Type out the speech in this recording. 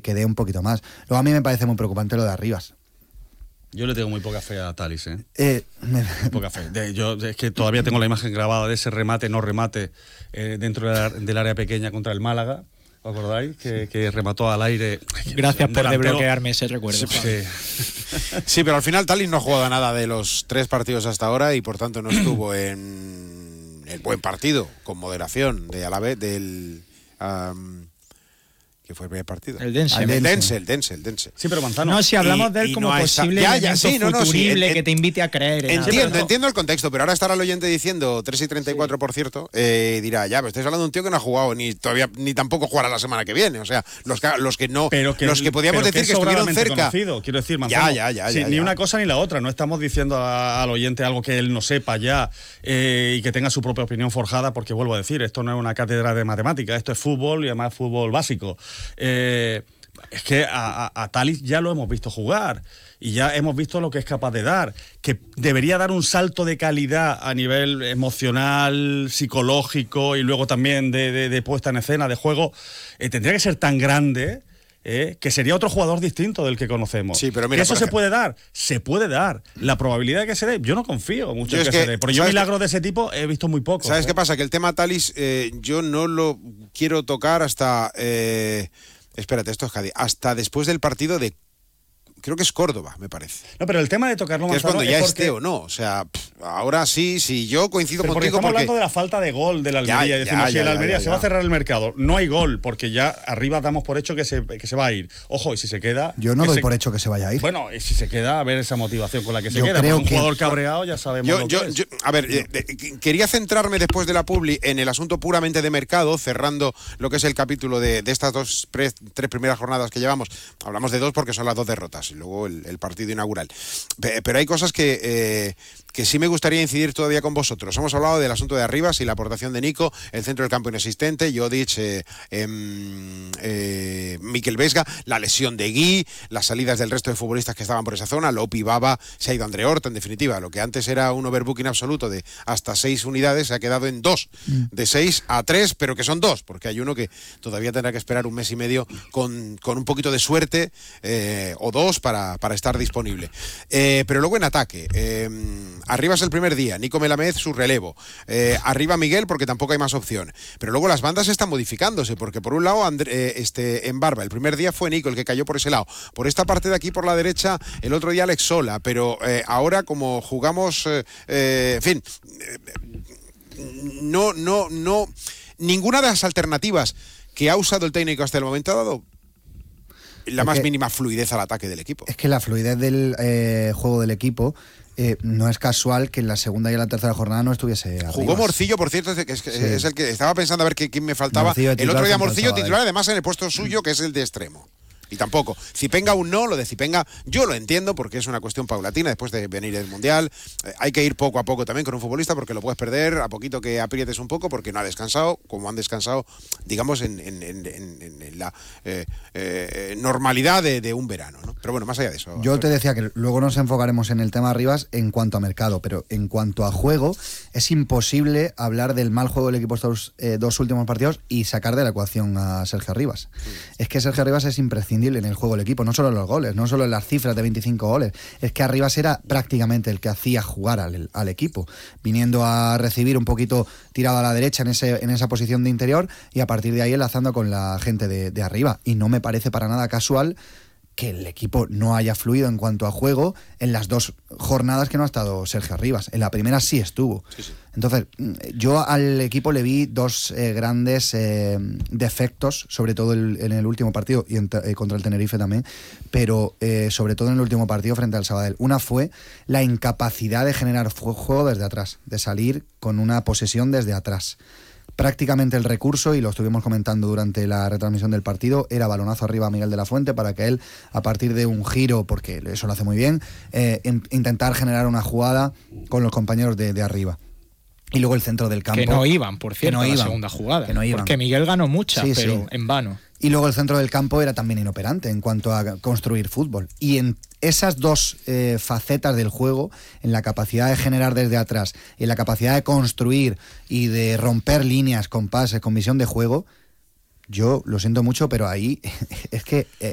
dé un poquito más. Luego a mí me parece muy preocupante lo de Arribas. Yo le tengo muy poca fe a Thalys, muy poca fe. Es que todavía tengo la imagen grabada de ese remate, no remate, dentro del área pequeña contra el Málaga. ¿Os acordáis? Que remató al aire. Gracias por desbloquearme ese recuerdo. Sí, pero al final Thalys no ha jugado nada de los 3 partidos hasta ahora y por tanto no estuvo en el buen partido, con moderación, de Alavés, ¿qué fue el primer partido? El Dense. El Dense. Sí, pero Manzano. No, si hablamos de él como posible futurible que te invite a creer. Entiendo el contexto, pero ahora estará el oyente diciendo 3:34, por cierto, dirá, ya, pero estáis hablando de un tío que no ha jugado ni tampoco jugará la semana que viene. O sea, los que no, los que podíamos decir que estuvieron cerca. Conocido, quiero decir, Manzano. Ya. Ni una cosa ni la otra. No estamos diciendo al oyente algo que él no sepa ya y que tenga su propia opinión forjada, porque vuelvo a decir, esto no es una cátedra de matemáticas, esto es fútbol y además fútbol básico. Es que a Thalys ya lo hemos visto jugar y ya hemos visto lo que es capaz de dar, que debería dar un salto de calidad a nivel emocional, psicológico y luego también de puesta en escena, de juego, tendría que ser tan grande que sería otro jugador distinto del que conocemos. Sí, pero mira, ¿eso se puede dar? Se puede dar. La probabilidad de que se dé, yo no confío mucho en que se dé, porque yo milagros de ese tipo he visto muy pocos. ¿Sabes qué pasa? Que el tema Thalys yo no lo quiero tocar hasta... espérate, esto es Cádiz. Hasta después del partido de... Creo que es Córdoba, me parece. No, pero el tema de tocarlo que es cuando ya esté o no. O sea, ahora sí, yo coincido contigo. Estamos hablando de la falta de gol del Almería. Decimos, si el Almería se va a cerrar el mercado, no hay gol, porque ya arriba damos por hecho que se va a ir. Ojo, y si se queda... Yo no doy por hecho que se vaya a ir. Bueno, y si se queda, a ver esa motivación con la que se yo queda. Creo un jugador cabreado ya sabemos lo que es. A ver, quería centrarme después de la publi en el asunto puramente de mercado, cerrando lo que es el capítulo de estas 3 primeras jornadas que llevamos. Hablamos de 2 porque son las 2 derrotas y luego el partido inaugural. Pero hay cosas que sí me gustaría incidir todavía con vosotros. Hemos hablado del asunto de Arribas y la aportación de Nico, el centro del campo inexistente, Jodic, Mikel Vesga, la lesión de Gui, las salidas del resto de futbolistas que estaban por esa zona, Lopi, Baba, se ha ido André Horta, en definitiva, lo que antes era un overbooking absoluto de hasta 6 unidades se ha quedado en 2, de 6 a 3, pero que son 2, porque hay uno que todavía tendrá que esperar un mes y medio con un poquito de suerte o 2 para estar disponible. Pero luego en ataque, Arribas el primer día, Nico Melamed su relevo, arriba Miguel porque tampoco hay más opción, pero luego las bandas están modificándose, porque por un lado en Barba el primer día fue Nico el que cayó por ese lado, por esta parte de aquí por la derecha el otro día Alex Sola, pero ahora como jugamos en fin, no ninguna de las alternativas que ha usado el técnico hasta el momento ha dado la más mínima fluidez al ataque del equipo. Es que la fluidez del juego del equipo no es casual que en la segunda y en la tercera jornada no estuviese arriba. Jugó Morcillo, por cierto, es el que estaba pensando a ver quién me faltaba. El otro día Morcillo titular, además en el puesto suyo, que es el de extremo. Y tampoco. Zipenga aún no, lo de Zipenga yo lo entiendo porque es una cuestión paulatina después de venir el Mundial. Hay que ir poco a poco también con un futbolista porque lo puedes perder a poquito que aprietes un poco porque no ha descansado, como han descansado, digamos, en la normalidad de un verano, ¿no? Pero bueno, más allá de eso. Yo te decía que luego nos enfocaremos en el tema Arribas en cuanto a mercado, pero en cuanto a juego, es imposible hablar del mal juego del equipo estos 2 últimos partidos y sacar de la ecuación a Sergio Arribas. Es que Sergio Arribas es imprescindible en el juego del equipo, no solo en los goles, no solo en las cifras de 25 goles, es que Arribas era prácticamente el que hacía jugar al equipo, viniendo a recibir un poquito tirado a la derecha en esa posición de interior y a partir de ahí enlazando con la gente de arriba, y no me parece para nada casual que el equipo no haya fluido en cuanto a juego en las 2 jornadas que no ha estado Sergio Arribas. En la primera sí estuvo. Sí. Entonces, yo al equipo le vi 2 grandes defectos, sobre todo en el último partido y contra el Tenerife también, pero sobre todo en el último partido frente al Sabadell. Una fue la incapacidad de generar juego desde atrás, de salir con una posesión desde atrás. Prácticamente el recurso, y lo estuvimos comentando durante la retransmisión del partido, era balonazo arriba a Miguel de la Fuente para que él, a partir de un giro, porque eso lo hace muy bien, intentar generar una jugada con los compañeros de arriba. Y luego el centro del campo. Que no iban, por cierto, en la segunda jugada. Que no iban. Porque Miguel ganó muchas, pero en vano. Y luego el centro del campo era también inoperante en cuanto a construir fútbol. Y en esas 2 facetas del juego, en la capacidad de generar desde atrás y en la capacidad de construir y de romper líneas con pases, con visión de juego, yo lo siento mucho, pero ahí es que